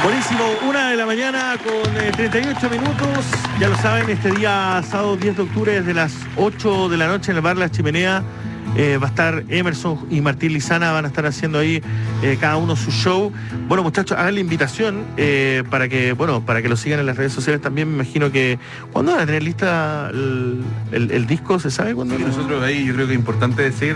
Buenísimo, 1:00 con 38 minutos. Ya lo saben, este día sábado 10 de octubre desde las 8 de la noche en el bar La Chimenea va a estar Emerson y Martín Lizana, van a estar haciendo ahí cada uno su show. Bueno, muchachos, hagan la invitación para que lo sigan en las redes sociales también. Me imagino que ¿cuándo van a tener lista el disco? ¿Se sabe cuándo? Sí, nosotros ahí yo creo que es importante decir,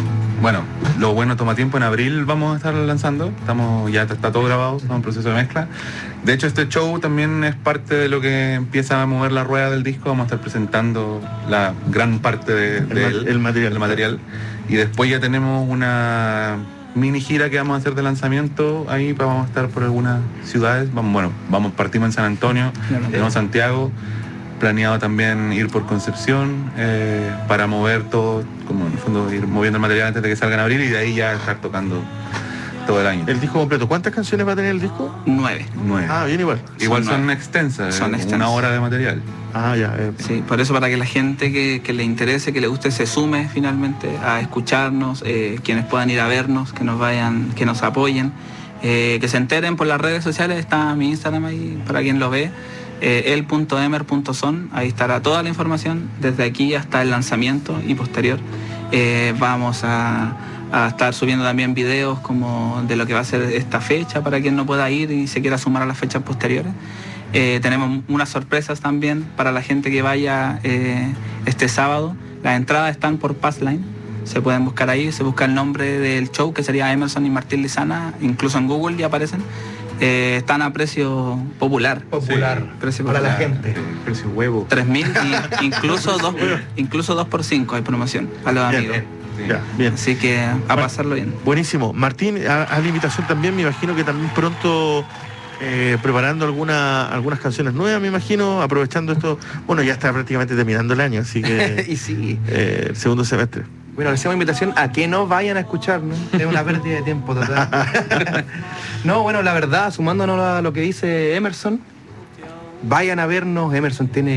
lo bueno toma tiempo, en abril vamos a estar lanzando, ya está todo grabado, estamos en proceso de mezcla. De hecho, este show también es parte de lo que empieza a mover la rueda del disco. Vamos a estar presentando la gran parte del material. Y después ya tenemos una mini gira que vamos a hacer de lanzamiento. Ahí vamos a estar por algunas ciudades. Partimos en San Antonio, tenemos Santiago, planeado también ir por Concepción para mover todo, como en el fondo ir moviendo el material antes de que salga en abril y de ahí ya estar tocando todo el año. El disco completo, ¿cuántas canciones va a tener el disco? 9. Ah, bien igual. Igual son extensas, una hora de material. Ah, ya. Sí, por eso para que la gente que le interese, que le guste, se sume finalmente a escucharnos, quienes puedan ir a vernos, que nos apoyen, que se enteren por las redes sociales. Está mi Instagram ahí para quien lo ve, el.emer.son, ahí estará toda la información desde aquí hasta el lanzamiento y posterior. Vamos a estar subiendo también videos como de lo que va a ser esta fecha para quien no pueda ir y se quiera sumar a las fechas posteriores. Tenemos unas sorpresas también para la gente que vaya este sábado. Las entradas están por Passline, se pueden buscar ahí, se busca el nombre del show, que sería Emerson y Martín Lizana, incluso en Google ya aparecen. Están a precio popular. Sí, precio para popular. la gente. Precio huevo. 3.000 y incluso 2 por 5 hay promoción a los amigos. Sí. Ya, bien. Así que a pasarlo bien. Buenísimo. Martín, a la invitación también, me imagino que también pronto preparando algunas canciones nuevas, me imagino, aprovechando esto. Bueno, ya está prácticamente terminando el año, así que y sí. El segundo semestre. Bueno, le hacemos invitación a que no vayan a escucharnos. Es una pérdida de tiempo total. No, bueno, la verdad, sumándonos a lo que dice Emerson, vayan a vernos. Emerson tiene